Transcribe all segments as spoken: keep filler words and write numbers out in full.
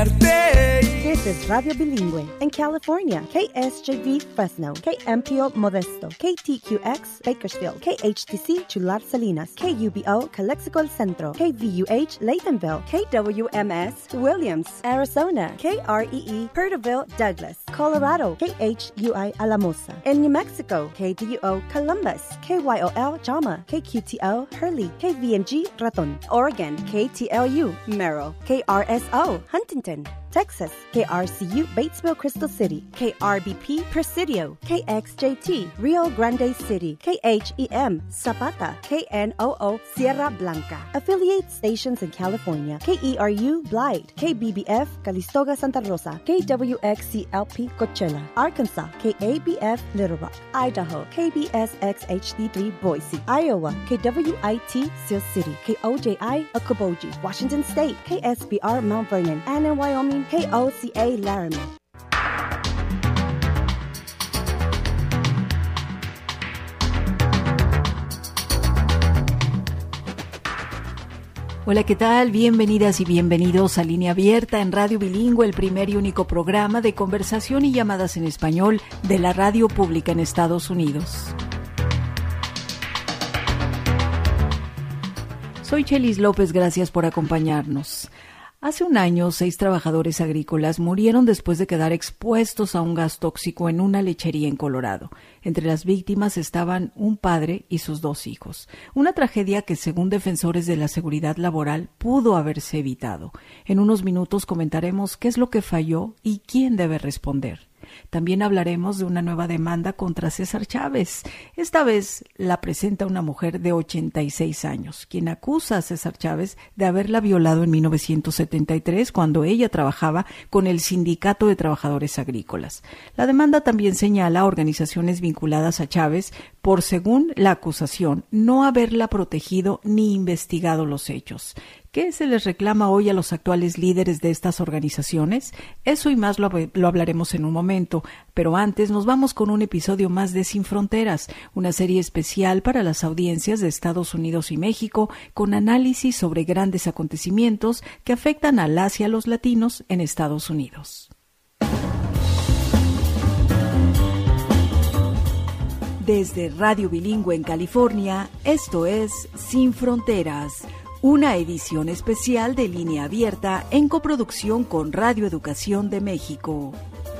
mirarte. This is Radio Bilingüe in California. K S J V Fresno, K M P O Modesto, K T Q X Bakersfield, K H T C Chular Salinas, K U B O Calexico El Centro, K V U H Laytonville, K W M S Williams, Arizona, K R E E Perterville Douglas, Colorado, K H U I Alamosa. In New Mexico, K D U O Columbus, K Y O L Jama, K Q T O Hurley, K V M G Raton. Oregon, K T L U Merrill, K R S O Huntington. Texas, K R C U Batesville Crystal City, K R B P Presidio, K X J T Rio Grande City, K H E M Zapata, K N O O Sierra Blanca. Affiliate stations in California, K E R U Blythe, K B B F Calistoga Santa Rosa, K W X C L P Coachella, Arkansas, K A B F Little Rock, Idaho, K B S X H D three Boise, Iowa, K W I T Sioux City, K O J I Okoboji, Washington State, K S B R Mount Vernon, and in Wyoming, K O C A Laramie. Hola, ¿qué tal? Bienvenidas y bienvenidos a Línea Abierta en Radio Bilingüe, el primer y único programa de conversación y llamadas en español de la radio pública en Estados Unidos. Soy Chelis López, gracias por acompañarnos. Hace un año, seis trabajadores agrícolas murieron después de quedar expuestos a un gas tóxico en una lechería en Colorado. Entre las víctimas estaban un padre y sus dos hijos. Una tragedia que, según defensores de la seguridad laboral, pudo haberse evitado. En unos minutos comentaremos qué es lo que falló y quién debe responder. También hablaremos de una nueva demanda contra César Chávez. Esta vez la presenta una mujer de ochenta y seis años, quien acusa a César Chávez de haberla violado en mil novecientos setenta y tres cuando ella trabajaba con el Sindicato de Trabajadores Agrícolas. La demanda también señala a organizaciones vinculadas a Chávez por, según la acusación, no haberla protegido ni investigado los hechos. ¿Qué se les reclama hoy a los actuales líderes de estas organizaciones? Eso y más lo, lo hablaremos en un momento, pero antes nos vamos con un episodio más de Sin Fronteras, una serie especial para las audiencias de Estados Unidos y México, con análisis sobre grandes acontecimientos que afectan a las y a los latinos en Estados Unidos. Desde Radio Bilingüe en California, esto es Sin Fronteras, una edición especial de Línea Abierta en coproducción con Radio Educación de México.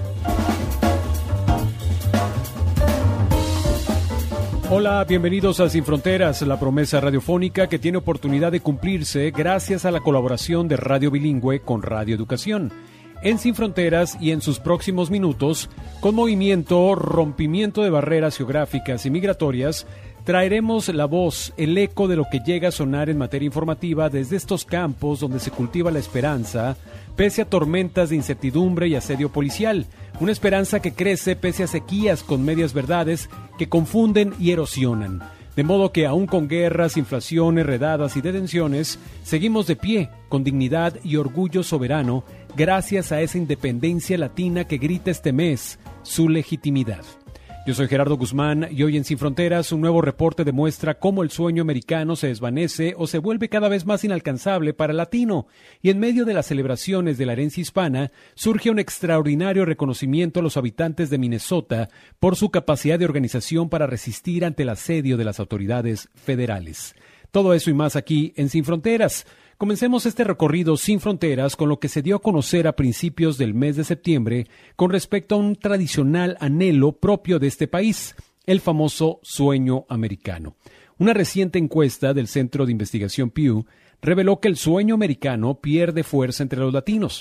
Hola, bienvenidos a Sin Fronteras, la promesa radiofónica que tiene oportunidad de cumplirse gracias a la colaboración de Radio Bilingüe con Radio Educación. En Sin Fronteras y en sus próximos minutos, con movimiento, rompimiento de barreras geográficas y migratorias, traeremos la voz, el eco de lo que llega a sonar en materia informativa desde estos campos donde se cultiva la esperanza, pese a tormentas de incertidumbre y asedio policial. Una esperanza que crece pese a sequías con medias verdades que confunden y erosionan. De modo que aún con guerras, inflaciones, redadas y detenciones, seguimos de pie, con dignidad y orgullo soberano, gracias a esa independencia latina que grita este mes su legitimidad. Yo soy Gerardo Guzmán y hoy en Sin Fronteras un nuevo reporte demuestra cómo el sueño americano se desvanece o se vuelve cada vez más inalcanzable para el latino, y en medio de las celebraciones de la herencia hispana surge un extraordinario reconocimiento a los habitantes de Minnesota por su capacidad de organización para resistir ante el asedio de las autoridades federales. Todo eso y más aquí en Sin Fronteras. Comencemos este recorrido sin fronteras con lo que se dio a conocer a principios del mes de septiembre con respecto a un tradicional anhelo propio de este país, el famoso sueño americano. Una reciente encuesta del Centro de Investigación Pew reveló que el sueño americano pierde fuerza entre los latinos.